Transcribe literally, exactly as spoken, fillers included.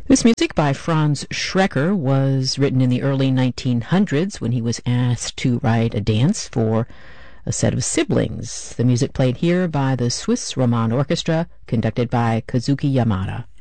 This music by Franz Schrecker was written in the early nineteen hundreds when he was asked to write a dance for a set of siblings. The music played here by the Swiss Romand Orchestra, conducted by Kazuki Yamada.